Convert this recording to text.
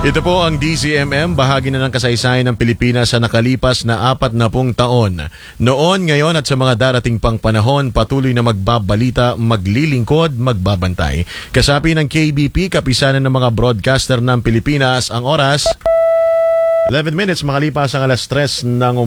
Ito po ang DZMM, bahagi na ng kasaysayan ng Pilipinas sa nakalipas na 40 taon. Noon, ngayon at sa mga darating pang panahon, patuloy na magbabalita, maglilingkod, magbabantay. Kasapi ng KBP, kapisanan ng mga broadcaster ng Pilipinas, ang oras 11 minutes makalipas ang alas 3 ng